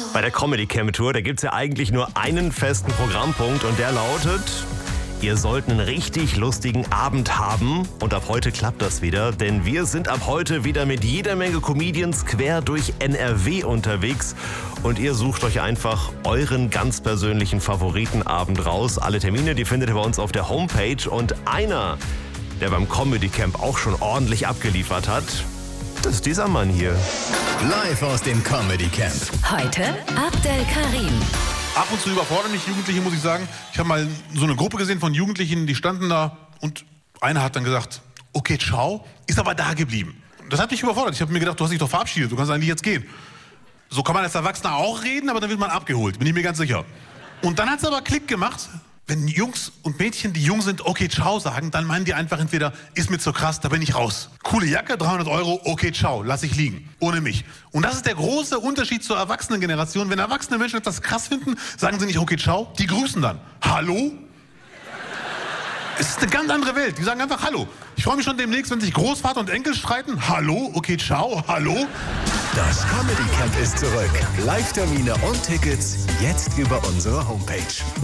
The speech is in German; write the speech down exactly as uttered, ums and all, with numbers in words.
Bei der Comedy Camp Tour, da gibt's ja eigentlich nur einen festen Programmpunkt und der lautet: Ihr sollt einen richtig lustigen Abend haben. Und ab heute klappt das wieder, denn wir sind ab heute wieder mit jeder Menge Comedians quer durch N R W unterwegs. Und ihr sucht euch einfach euren ganz persönlichen Favoritenabend raus. Alle Termine, die findet ihr bei uns auf der Homepage. Und einer, der beim Comedy Camp auch schon ordentlich abgeliefert hat, das ist dieser Mann hier. Live aus dem Comedy Camp. Heute Abdel Karim. Ab und zu überfordern mich Jugendliche, muss ich sagen. Ich habe mal so eine Gruppe gesehen von Jugendlichen, die standen da und einer hat dann gesagt, okay, ciao, ist aber da geblieben. Das hat mich überfordert. Ich habe mir gedacht, du hast dich doch verabschiedet, du kannst eigentlich jetzt gehen. So kann man als Erwachsener auch reden, aber dann wird man abgeholt, bin ich mir ganz sicher. Und dann hat es aber Klick gemacht. Wenn Jungs und Mädchen, die jung sind, okay, ciao sagen, dann meinen die einfach entweder, ist mir zu krass, da bin ich raus. Coole Jacke, dreihundert Euro, okay, ciao, lass ich liegen, ohne mich. Und das ist der große Unterschied zur Erwachsenengeneration. Wenn erwachsene Menschen etwas krass finden, sagen sie nicht, okay, ciao, die grüßen dann. Hallo? Es ist eine ganz andere Welt, die sagen einfach Hallo. Ich freue mich schon demnächst, wenn sich Großvater und Enkel streiten. Hallo, okay, ciao, hallo? Das Comedy Camp ist zurück. Live-Termine und Tickets jetzt über unsere Homepage.